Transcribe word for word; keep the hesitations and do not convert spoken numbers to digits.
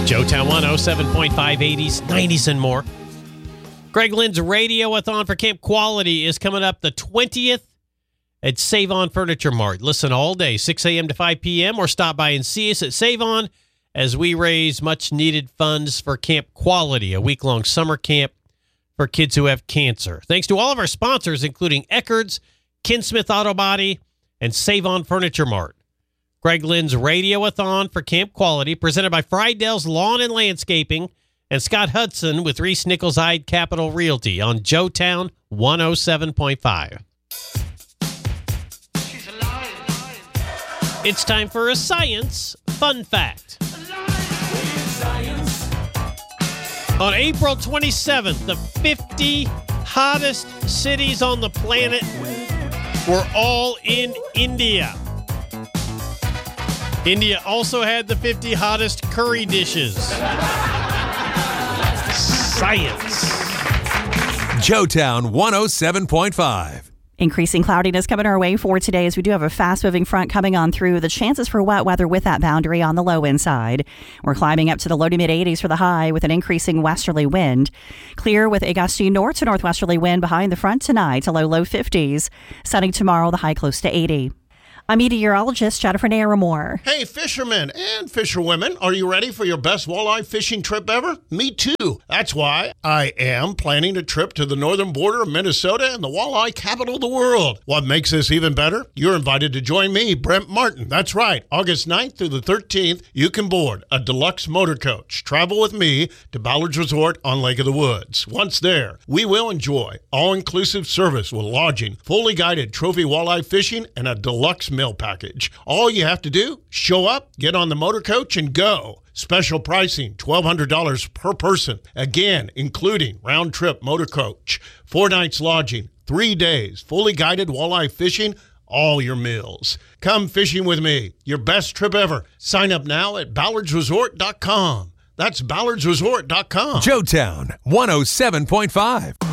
Joetown one oh seven point five, eighties, nineties, and more. Greg Lynn's Radioathon for Camp Quality is coming up the twentieth at Save-On Furniture Mart. Listen all day, six a.m. to five p.m., or stop by and see us at Save-On as we raise much-needed funds for Camp Quality, a week-long summer camp for kids who have cancer. Thanks to all of our sponsors, including Eckerd's, Kinsmith Auto Body, and Save-On Furniture Mart. Greg Lynn's Radioathon for Camp Quality, presented by Friedell's Lawn and Landscaping, and Scott Hudson with Reese Nichols Hyde Capital Realty on Joetown one oh seven point five. It's time for a science fun fact. On April twenty-seventh, the fifty hottest cities on the planet were all in India. India also had the fifty hottest curry dishes. Science. Joetown one oh seven point five. Increasing cloudiness coming our way for today as we do have a fast-moving front coming on through. The chances for wet weather with that boundary on the low end side. We're climbing up to the low to mid-eighties for the high with an increasing westerly wind. Clear with a gusty north to northwesterly wind behind the front tonight to low low fifties. Sunny tomorrow, the high close to eighty. I'm meteorologist Jennifer Naramore. Hey, fishermen and fisherwomen, are you ready for your best walleye fishing trip ever? Me too. That's why I am planning a trip to the northern border of Minnesota and the walleye capital of the world. What makes this even better? You're invited to join me, Brent Martin. That's right. August ninth through the thirteenth, you can board a deluxe motor coach. Travel with me to Ballard's Resort on Lake of the Woods. Once there, we will enjoy all-inclusive service with lodging, fully guided trophy walleye fishing, and a deluxe meal package. All you have to do, show up, get on the motor coach, and go. Special pricing, twelve hundred dollars per person. Again, including round-trip motor coach, four nights lodging, three days, fully guided walleye fishing, all your meals. Come fishing with me. Your best trip ever. Sign up now at ballards resort dot com. That's ballards resort dot com. Joetown one oh seven point five.